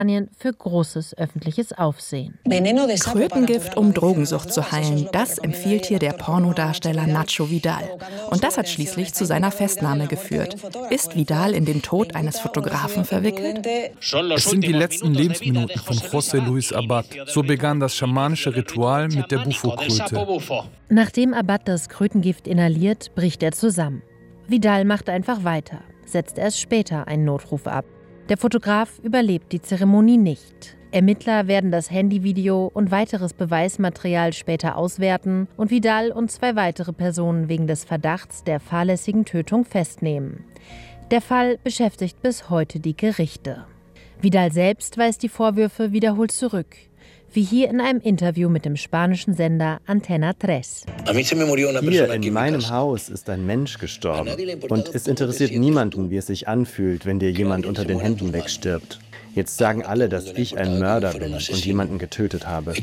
für großes öffentliches Aufsehen. Krötengift, um Drogensucht zu heilen, das empfiehlt hier der Pornodarsteller Nacho Vidal. Und das hat schließlich zu seiner Festnahme geführt. Ist Vidal in den Tod eines Fotografen verwickelt? Es sind die letzten Lebensminuten von José Luis Abad. So begann das schamanische Ritual mit der Bufo-Kulte. Nachdem Abad das Krötengift inhaliert, bricht er zusammen. Vidal macht einfach weiter, setzt erst später einen Notruf ab. Der Fotograf überlebt die Zeremonie nicht. Ermittler werden das Handyvideo und weiteres Beweismaterial später auswerten und Vidal und 2 weitere Personen wegen des Verdachts der fahrlässigen Tötung festnehmen. Der Fall beschäftigt bis heute die Gerichte. Vidal selbst weist die Vorwürfe wiederholt zurück, wie hier in einem Interview mit dem spanischen Sender Antena 3. Hier in meinem Haus ist ein Mensch gestorben und es interessiert niemanden, wie es sich anfühlt, wenn dir jemand unter den Händen wegstirbt. Jetzt sagen alle, dass ich ein Mörder bin und jemanden getötet habe.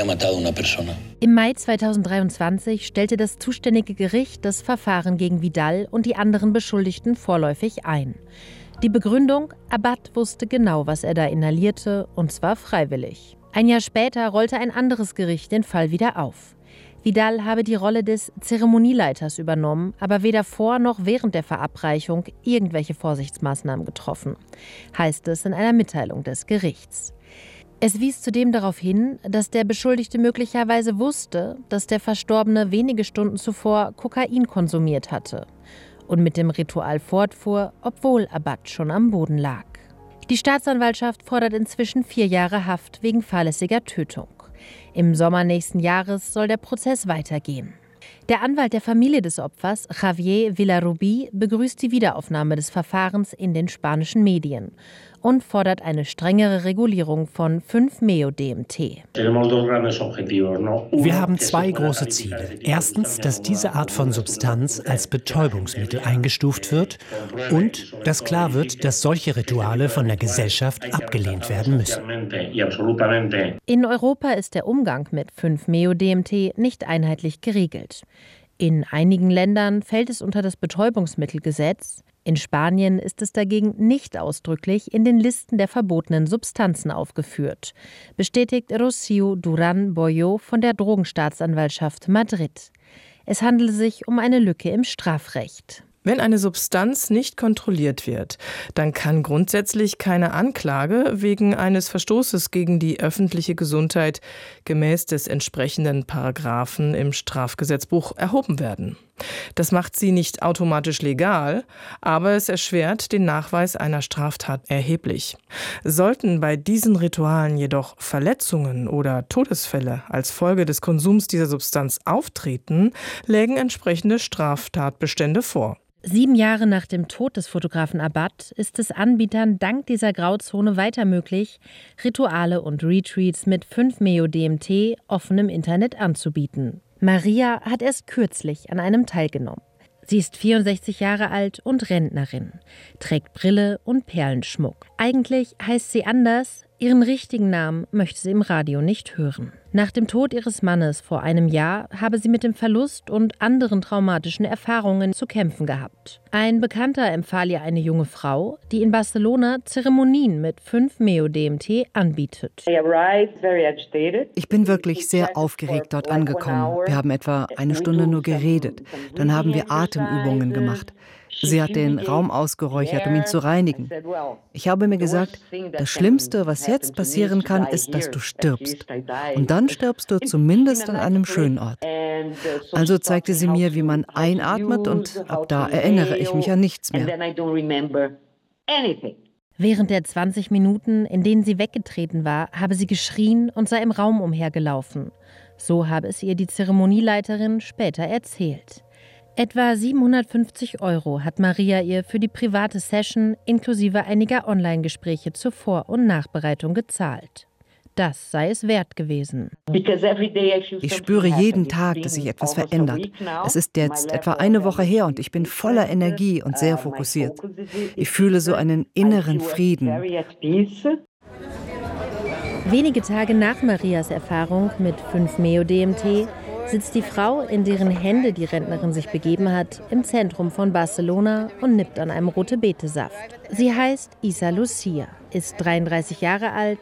Im Mai 2023 stellte das zuständige Gericht das Verfahren gegen Vidal und die anderen Beschuldigten vorläufig ein. Die Begründung: Abad wusste genau, was er da inhalierte, und zwar freiwillig. Ein Jahr später rollte ein anderes Gericht den Fall wieder auf. Vidal habe die Rolle des Zeremonieleiters übernommen, aber weder vor noch während der Verabreichung irgendwelche Vorsichtsmaßnahmen getroffen, heißt es in einer Mitteilung des Gerichts. Es wies zudem darauf hin, dass der Beschuldigte möglicherweise wusste, dass der Verstorbene wenige Stunden zuvor Kokain konsumiert hatte und mit dem Ritual fortfuhr, obwohl Abad schon am Boden lag. Die Staatsanwaltschaft fordert inzwischen 4 Jahre Haft wegen fahrlässiger Tötung. Im Sommer nächsten Jahres soll der Prozess weitergehen. Der Anwalt der Familie des Opfers, Javier Villarrubí, begrüßt die Wiederaufnahme des Verfahrens in den spanischen Medien und fordert eine strengere Regulierung von 5-MeO-DMT. Wir haben 2 große Ziele. Erstens, dass diese Art von Substanz als Betäubungsmittel eingestuft wird und dass klar wird, dass solche Rituale von der Gesellschaft abgelehnt werden müssen. In Europa ist der Umgang mit 5-MeO-DMT nicht einheitlich geregelt. In einigen Ländern fällt es unter das Betäubungsmittelgesetz. In Spanien ist es dagegen nicht ausdrücklich in den Listen der verbotenen Substanzen aufgeführt, bestätigt Rocío Durán Boyo von der Drogenstaatsanwaltschaft Madrid. Es handele sich um eine Lücke im Strafrecht. Wenn eine Substanz nicht kontrolliert wird, dann kann grundsätzlich keine Anklage wegen eines Verstoßes gegen die öffentliche Gesundheit gemäß des entsprechenden Paragraphen im Strafgesetzbuch erhoben werden. Das macht sie nicht automatisch legal, aber es erschwert den Nachweis einer Straftat erheblich. Sollten bei diesen Ritualen jedoch Verletzungen oder Todesfälle als Folge des Konsums dieser Substanz auftreten, lägen entsprechende Straftatbestände vor. 7 Jahre nach dem Tod des Fotografen Abad ist es Anbietern dank dieser Grauzone weiter möglich, Rituale und Retreats mit 5-MeO-DMT offen im Internet anzubieten. Maria hat erst kürzlich an einem teilgenommen. Sie ist 64 Jahre alt und Rentnerin, trägt Brille und Perlenschmuck. Eigentlich heißt sie anders, ihren richtigen Namen möchte sie im Radio nicht hören. Nach dem Tod ihres Mannes vor einem Jahr habe sie mit dem Verlust und anderen traumatischen Erfahrungen zu kämpfen gehabt. Ein Bekannter empfahl ihr eine junge Frau, die in Barcelona Zeremonien mit 5-MeO-DMT anbietet. Ich bin wirklich sehr aufgeregt dort angekommen. Wir haben etwa eine Stunde nur geredet. Dann haben wir Atemübungen gemacht. Sie hat den Raum ausgeräuchert, um ihn zu reinigen. Ich habe mir gesagt, das Schlimmste, was jetzt passieren kann, ist, dass du stirbst. Und dann stirbst du zumindest an einem schönen Ort. Also zeigte sie mir, wie man einatmet, und ab da erinnere ich mich an nichts mehr. Während der 20 Minuten, in denen sie weggetreten war, habe sie geschrien und sei im Raum umhergelaufen. So habe es ihr die Zeremonieleiterin später erzählt. Etwa 750 € hat Maria ihr für die private Session inklusive einiger Online-Gespräche zur Vor- und Nachbereitung gezahlt. Das sei es wert gewesen. Ich spüre jeden Tag, dass sich etwas verändert. Es ist jetzt etwa eine Woche her und ich bin voller Energie und sehr fokussiert. Ich fühle so einen inneren Frieden. Wenige Tage nach Marias Erfahrung mit 5-MeO-DMT sitzt die Frau, in deren Hände die Rentnerin sich begeben hat, im Zentrum von Barcelona und nippt an einem Rote-Beete-Saft. Sie heißt Isa Lucia, ist 33 Jahre alt